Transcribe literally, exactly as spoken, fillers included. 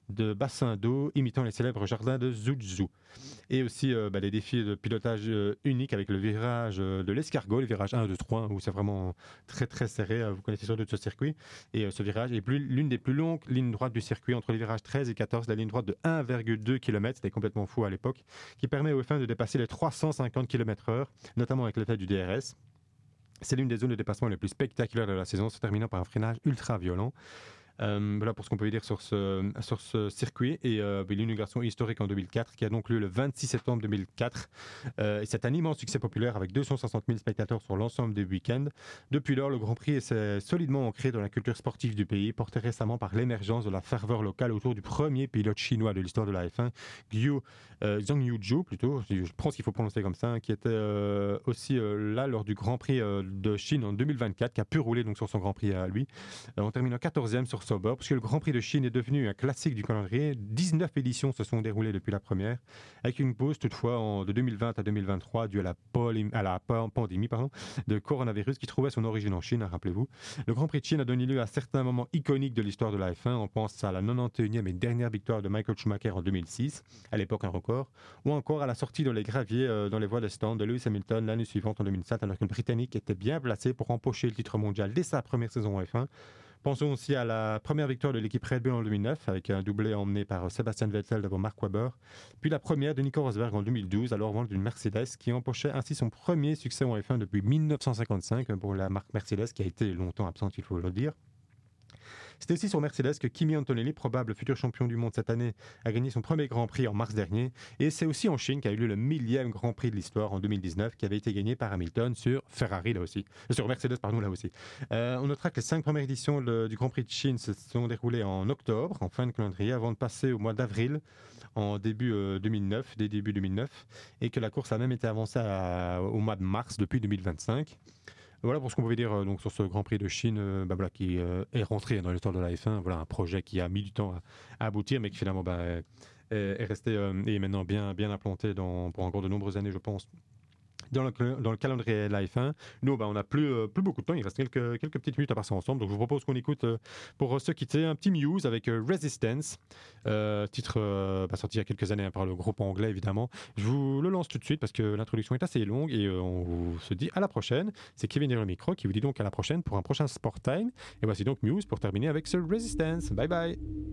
de bassins d'eau imitant les célèbres jardins de Suzhou. Et aussi euh, bah, des défis de pilotage euh, uniques avec le virage euh, de l'escargot, le virage un, deux, trois, où c'est vraiment très très serré. Vous connaissez sans doute ce circuit. Et euh, ce virage est plus, l'une des plus longues lignes droites du circuit, entre les virages treize et quatorze, la ligne droite de un virgule deux kilomètres, c'était complètement fou à l'époque, qui permet au F un de dépasser les trois cent cinquante kilomètres heure, notamment avec l'état du D R S. C'est l'une des zones de dépassement les plus spectaculaires de la saison, se terminant par un freinage ultra violent. Euh, voilà pour ce qu'on peut dire sur ce, sur ce circuit et euh, l'inauguration historique en deux mille quatre qui a donc lieu le vingt-six septembre deux mille quatre. Euh, et c'est un immense succès populaire avec deux cent soixante mille spectateurs sur l'ensemble des week-ends. Depuis lors, le Grand Prix s'est solidement ancré dans la culture sportive du pays, porté récemment par l'émergence de la ferveur locale autour du premier pilote chinois de l'histoire de la F un, Guo euh, Zhang Yuzhou plutôt, je pense qu'il faut prononcer comme ça, hein, qui était euh, aussi euh, là lors du Grand Prix euh, de Chine en deux mille vingt-quatre, qui a pu rouler donc sur son Grand Prix à lui, euh, en terminant quatorzième sur Sauber, parce que le Grand Prix de Chine est devenu un classique du calendrier. dix-neuf éditions se sont déroulées depuis la première, avec une pause toutefois en, de deux mille vingt à deux mille vingt-trois due à la, poly, à la pandémie pardon, de coronavirus qui trouvait son origine en Chine, hein, rappelez-vous. Le Grand Prix de Chine a donné lieu à certains moments iconiques de l'histoire de la F un. On pense à la quatre-vingt-onze e et dernière victoire de Michael Schumacher en deux mille six, à l'époque un record, ou encore à la sortie dans les graviers euh, dans les voies de stand de Lewis Hamilton l'année suivante en deux mille sept, alors que le Britannique était bien placé pour empocher le titre mondial dès sa première saison en F un. Pensons aussi à la première victoire de l'équipe Red Bull en deux mille neuf, avec un doublé emmené par Sebastian Vettel devant Mark Webber, puis la première de Nico Rosberg en deux mille douze, alors vente d'une Mercedes, qui empochait ainsi son premier succès en F un depuis dix-neuf cent cinquante-cinq, pour la marque Mercedes, qui a été longtemps absente, il faut le dire. C'était aussi sur Mercedes que Kimi Antonelli, probable futur champion du monde cette année, a gagné son premier Grand Prix en mars dernier. Et c'est aussi en Chine qu'a eu lieu le millième Grand Prix de l'histoire en deux mille dix-neuf, qui avait été gagné par Hamilton sur Ferrari là aussi, sur Mercedes pardon là aussi. Euh, on notera que les cinq premières éditions le, du Grand Prix de Chine se sont déroulées en octobre, en fin de calendrier, avant de passer au mois d'avril en début euh, deux mille neuf, dès début deux mille neuf, et que la course a même été avancée à, au mois de mars depuis deux mille vingt-cinq. Voilà pour ce qu'on pouvait dire euh, donc sur ce Grand Prix de Chine, euh, bah, voilà, qui euh, est rentré dans l'histoire de la F un. Voilà un projet qui a mis du temps à, à aboutir, mais qui finalement bah, est, est resté euh, et est maintenant bien bien implanté dans, pour encore de nombreuses années, je pense. Dans le, dans le calendrier de la F un, nous, bah, on n'a plus, euh, plus beaucoup de temps. Il reste quelques, quelques petites minutes à passer ensemble. Donc, je vous propose qu'on écoute, euh, pour se quitter, un petit Muse avec euh, Resistance, euh, titre euh, bah, sorti il y a quelques années hein, par le groupe anglais, évidemment. Je vous le lance tout de suite parce que l'introduction est assez longue et euh, on vous se dit à la prochaine. C'est Kevin derrière le micro qui vous dit donc à la prochaine pour un prochain Sport Time. Et voici donc Muse pour terminer avec ce Resistance. Bye bye.